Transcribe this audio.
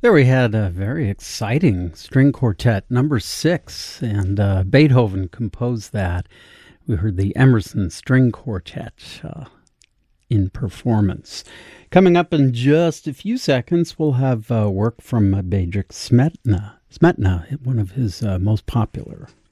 There we had a very exciting string quartet, number 6, and Beethoven composed that. We heard the Emerson String Quartet in performance. Coming up in just a few seconds, we'll have work from Bedřich Smetana, one of his most popular